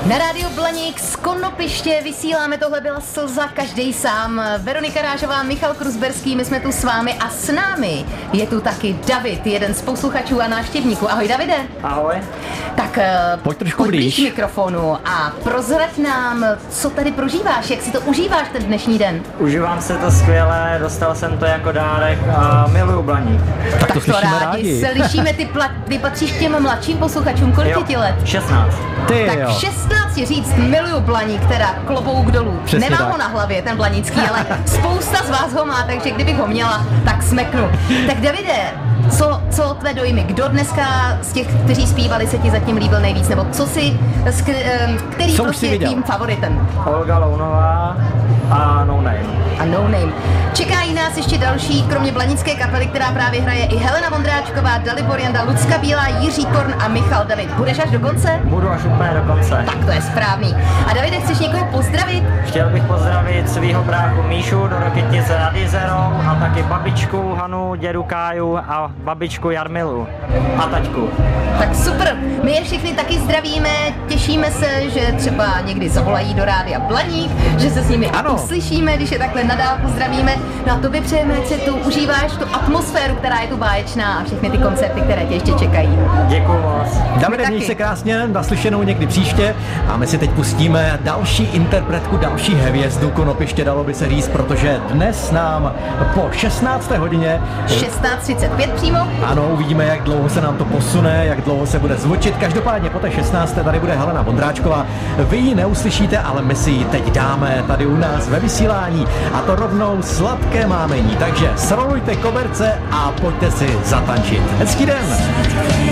Na rádiu Blaník z Konopiště vysíláme, tohle byla Slza, každej sám. Veronika Rážová, Michal Kruzberský, my jsme tu s vámi a s námi je tu taky David, jeden z posluchačů a návštěvníků. Ahoj Davide. Ahoj. Tak pojď trošku blíž mikrofonu a prozrať nám, co tady prožíváš, jak si to užíváš ten dnešní den. Užívám se to skvěle, dostal jsem to jako dárek a miluju Blaník. Tak to rádi slyšíme, ty patříš k těm mladším posluchačům, kolik je ti let? 16. Tak 16 říct miluju Blaník, teda klobouk dolů. Přesně Nemám tak. ho na hlavě, ten blanický, ale spousta z vás ho má, takže kdybych ho měla, tak smeknu. Tak Davide, co tvé dojmy? Kdo dneska z těch, kteří zpívali, se ti zatím líbil nejvíc? Nebo co si, který prostě je tvým favoritem? Olga Lounová a No Name. A No Name. Čekají nás ještě další, kromě blanické kapely, která právě hraje, i Helena Vondráčková, Dalibor Janda, Lucka Bílá, Jiří Korn a Michal David. Budeš až do konce? Budu až úplně do konce. Tak to je správný. A Davide, chceš někoho pozdravit? Chtěl bych pozdravit svýho bráchu Míšu do Rokytnice nad Jizerou a taky babičku Hanu, dědu Káju a babičku Jarmilu a taťku. Tak super, my je všechny taky zdravíme, těšíme se, že třeba někdy zavolají do rádia Blaník, že se s nimi uslyšíme, když je takhle nadál pozdravíme. No a tobě přejeme, ať si tu užíváš tu atmosféru, která je tu báječná a všechny ty koncerty, které tě ještě čekají. Děkuju moc. Davide, měj se krásně, naslyšenou někdy příště a my si teď pustíme další interpretku, další hvězdu Konopiště, dalo by se říct, protože dnes nám po 16. hodině 16:35 přímo. Ano, uvidíme, jak dlouho se nám to posune, jak dlouho se bude zvučit. Každopádně po té 16. tady bude Helena Vondráčková. Vy ji neuslyšíte, ale my si ji teď dáme tady u nás ve vysílání. A to rovnou sladké mámení. Takže srolujte koberce a pojďte si zatančit. Hezký den!